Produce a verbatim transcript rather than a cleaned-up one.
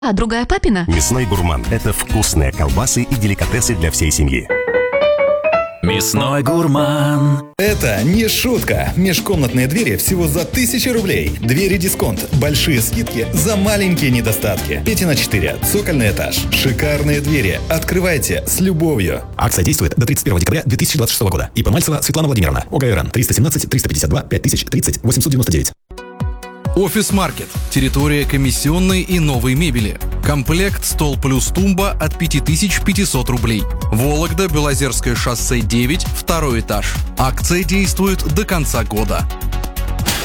А другая папина? Мясной гурман – это вкусные колбасы и деликатесы для всей семьи. Мясной гурман. Это не шутка. Межкомнатные двери всего за тысячу рублей. Двери дисконт. Большие скидки за маленькие недостатки. пять на четыре. Цокольный этаж. Шикарные двери. Открывайте с любовью. Акция действует до тридцать первого декабря две тысячи двадцать шестого года. И Помальцева Светлана Владимировна. ОГРН триста семнадцать триста пятьдесят два пять тысяч тридцать восемьсот девяносто девять. Офис Маркет. Территория комиссионной и новой мебели. Комплект стол плюс тумба от пять тысяч пятьсот рублей. Вологда, Белозерское шоссе девять, второй этаж. Акция действует до конца года.